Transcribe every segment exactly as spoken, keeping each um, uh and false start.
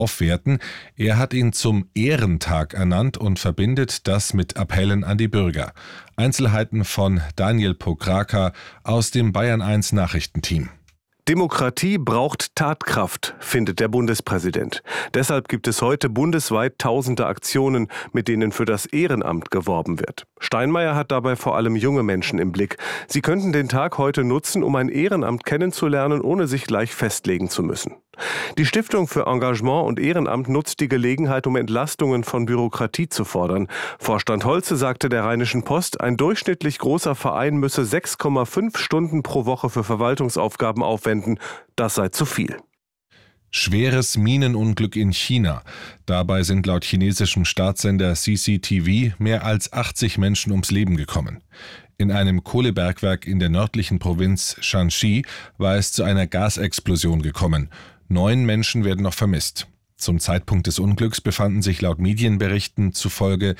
aufwerten. Er hat ihn zum Ehrentag ernannt und verbindet das mit Appellen an die Bürger. Einzelheiten von Daniel Pokraka aus dem Bayern eins Nachrichtenteam. Demokratie braucht Tatkraft, findet der Bundespräsident. Deshalb gibt es heute bundesweit tausende Aktionen, mit denen für das Ehrenamt geworben wird. Steinmeier hat dabei vor allem junge Menschen im Blick. Sie könnten den Tag heute nutzen, um ein Ehrenamt kennenzulernen, ohne sich gleich festlegen zu müssen. Die Stiftung für Engagement und Ehrenamt nutzt die Gelegenheit, um Entlastungen von Bürokratie zu fordern. Vorstand Holze sagte der Rheinischen Post, ein durchschnittlich großer Verein müsse sechs Komma fünf Stunden pro Woche für Verwaltungsaufgaben aufwenden. Das sei zu viel. Schweres Minenunglück in China. Dabei sind laut chinesischem Staatssender C C T V mehr als achtzig Menschen ums Leben gekommen. In einem Kohlebergwerk in der nördlichen Provinz Shanxi war es zu einer Gasexplosion gekommen. Neun Menschen werden noch vermisst. Zum Zeitpunkt des Unglücks befanden sich laut Medienberichten zufolge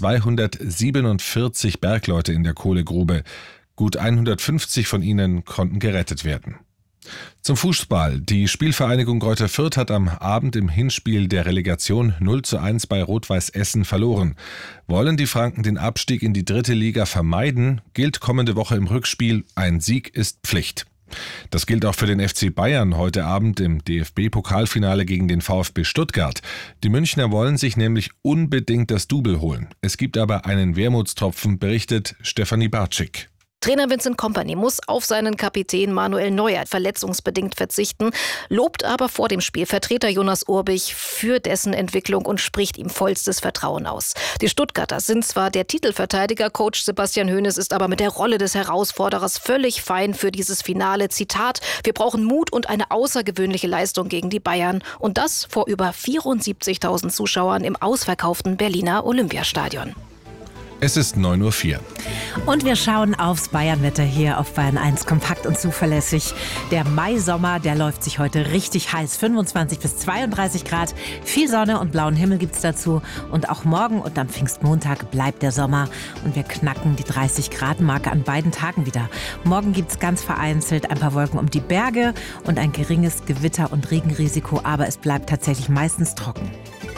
zweihundertsiebenundvierzig Bergleute in der Kohlegrube. Gut hundertfünfzig von ihnen konnten gerettet werden. Zum Fußball. Die Spielvereinigung Greuther Fürth hat am Abend im Hinspiel der Relegation null zu eins bei Rot-Weiß Essen verloren. Wollen die Franken den Abstieg in die dritte Liga vermeiden, gilt kommende Woche im Rückspiel, ein Sieg ist Pflicht. Das gilt auch für den F C Bayern heute Abend im D F B-Pokalfinale gegen den VfB Stuttgart. Die Münchner wollen sich nämlich unbedingt das Double holen. Es gibt aber einen Wermutstropfen, berichtet Stefanie Bartschik. Trainer Vincent Kompany muss auf seinen Kapitän Manuel Neuer verletzungsbedingt verzichten, lobt aber vor dem Spiel Vertreter Jonas Urbich für dessen Entwicklung und spricht ihm vollstes Vertrauen aus. Die Stuttgarter sind zwar der Titelverteidiger, Coach Sebastian Hoeneß ist aber mit der Rolle des Herausforderers völlig fein für dieses Finale. Zitat: Wir brauchen Mut und eine außergewöhnliche Leistung gegen die Bayern. Und das vor über vierundsiebzigtausend Zuschauern im ausverkauften Berliner Olympiastadion. Es ist neun Uhr vier. Und wir schauen aufs Bayernwetter hier auf Bayern eins, kompakt und zuverlässig. Der Maisommer, der läuft sich heute richtig heiß. fünfundzwanzig bis zweiunddreißig Grad, viel Sonne und blauen Himmel gibt's dazu. Und auch morgen und am Pfingstmontag bleibt der Sommer. Und wir knacken die dreißig Grad Marke an beiden Tagen wieder. Morgen gibt's ganz vereinzelt ein paar Wolken um die Berge und ein geringes Gewitter- und Regenrisiko. Aber es bleibt tatsächlich meistens trocken.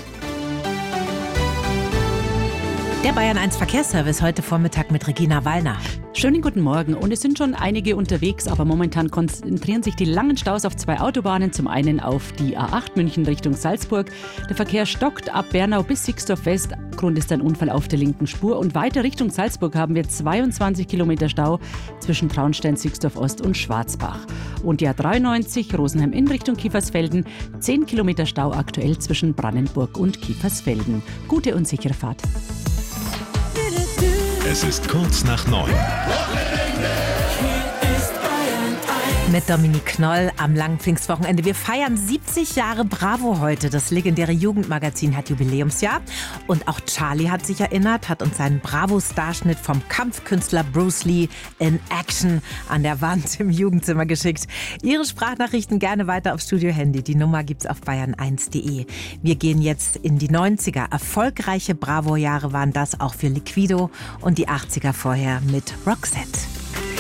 Der Bayern eins Verkehrsservice heute Vormittag mit Regina Wallner. Schönen guten Morgen. Und es sind schon einige unterwegs, aber momentan konzentrieren sich die langen Staus auf zwei Autobahnen. Zum einen auf die A acht München Richtung Salzburg. Der Verkehr stockt ab Bernau bis Sixdorf West. Grund ist ein Unfall auf der linken Spur. Und weiter Richtung Salzburg haben wir zweiundzwanzig Kilometer Stau zwischen Traunstein, Sixdorf Ost und Schwarzbach. Und die A dreiundneunzig Rosenheim in Richtung Kiefersfelden. zehn Kilometer Stau aktuell zwischen Brannenburg und Kiefersfelden. Gute und sichere Fahrt. Es ist kurz nach neun. Mit Dominique Knoll am langen Pfingstwochenende. Wir feiern siebzig Jahre Bravo heute. Das legendäre Jugendmagazin hat Jubiläumsjahr. Und auch Charlie hat sich erinnert, hat uns seinen Bravo-Starschnitt vom Kampfkünstler Bruce Lee in Action an der Wand im Jugendzimmer geschickt. Ihre Sprachnachrichten gerne weiter auf Studio-Handy. Die Nummer gibt's auf bayern eins punkt de. Wir gehen jetzt in die neunziger. Erfolgreiche Bravo-Jahre waren das auch für Liquido und die achtziger vorher mit Roxette.